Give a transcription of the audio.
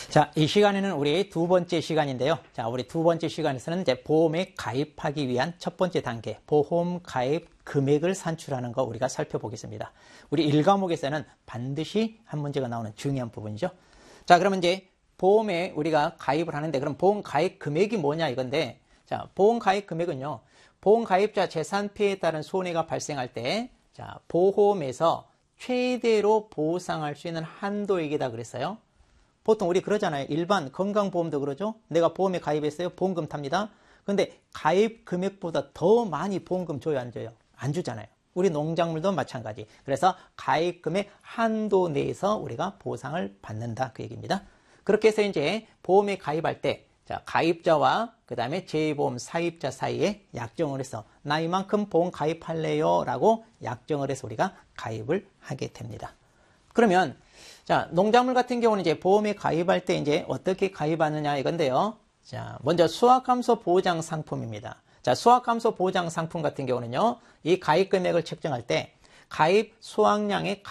자, 이 시간에는 우리 두 번째 시간인데요. 자, 우리 두 번째 시간에서는 이제 보험에 가입하기 위한 첫 번째 단계, 보험 가입 금액을 산출하는 거 우리가 살펴보겠습니다. 우리 1과목에서는 반드시 한 문제가 나오는 중요한 부분이죠. 자, 그러면 이제 보험에 우리가 가입을 하는데, 그럼 보험 가입 금액이 뭐냐 이건데, 자, 보험 가입 금액은요, 보험 가입자 재산 피해에 따른 손해가 발생할 때, 자, 보험에서 최대로 보상할 수 있는 한도액이다 그랬어요. 보통 우리 그러잖아요. 일반 건강보험도 그러죠. 내가 보험에 가입했어요. 보험금 탑니다. 근데 가입 금액보다 더 많이 보험금 줘요, 안 줘요? 안 주잖아요. 우리 농작물도 마찬가지. 그래서 가입 금액 한도 내에서 우리가 보상을 받는다, 그 얘기입니다. 그렇게 해서 이제 보험에 가입할 때, 자, 가입자와 그 다음에 재보험 사입자 사이에 약정을 해서 나 이만큼 보험 가입할래요 라고 약정을 해서 우리가 가입을 하게 됩니다. 그러면 자, 농작물 같은 경우는 이제 보험에 가입할 때 이제 어떻게 가입하느냐 이건데요. 자, 먼저 수확감소 보장 상품입니다. 자, 수확감소 보장 상품 같은 경우는요, 이 가입 금액을 책정할 때 가입 수확량의